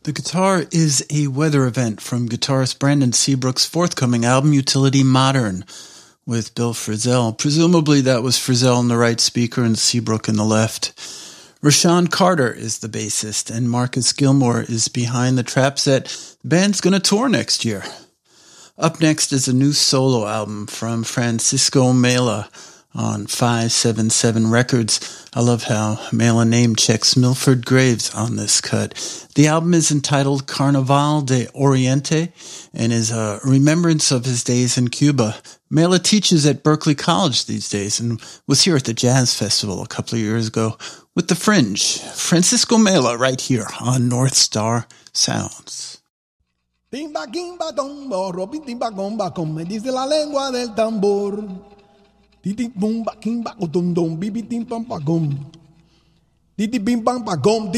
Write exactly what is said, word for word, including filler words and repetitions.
The guitar is a weather event from guitarist Brandon Seabrook's forthcoming album, Utility Modern, with Bill Frisell. Presumably that was Frisell on the right speaker and Seabrook in the left. Rashawn Carter is the bassist, and Marcus Gilmore is behind the trap set. The band's going to tour next year. Up next is a new solo album from Francisco Mela on five seven seven Records. I love how Mela name checks Milford Graves on this cut. The album is entitled Carnaval de Oriente and is a remembrance of his days in Cuba. Mela teaches at Berklee College these days and was here at the Jazz Festival a couple of years ago with The Fringe. Francisco Mela right here on North Star Sounds. Timba, kimba, tombo, robi, timba, comba, come dice la lengua del tambor. Titi, bumba, kimba, dum, dum, bibi, tim, pam, pa, gum. Titi, bim, pam, pa, gum.